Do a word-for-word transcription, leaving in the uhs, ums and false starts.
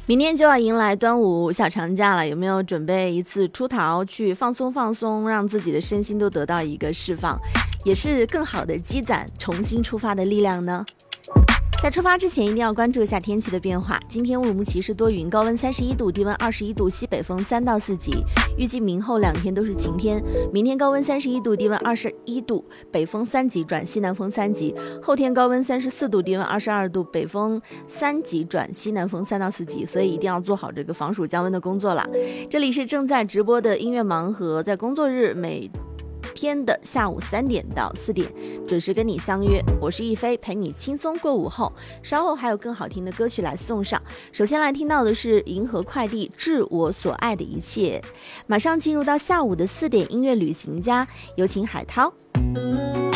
明天就要迎来端午小长假了，有没有准备一次出逃去放松放松，让自己的身心都得到一个释放，也是更好的积攒重新出发的力量呢？在出发之前一定要关注一下天气的变化。今天乌鲁木齐是多云，高温三十一度，低温二十一度，西北风三到四级。预计明后两天都是晴天，明天高温三十一度，低温二十一度，北风三级转西南风三级。后天高温三十四度，低温二十二度，北风三级转西南风三到四级。所以一定要做好这个防暑降温的工作了。这里是正在直播的音乐盲盒，在工作日每天的下午三点到四点准时跟你相约，我是亦菲，陪你轻松过午后。稍后还有更好听的歌曲来送上。首先来听到的是银河快递致我所爱的一切。马上进入到下午的四点音乐旅行家，有请海涛。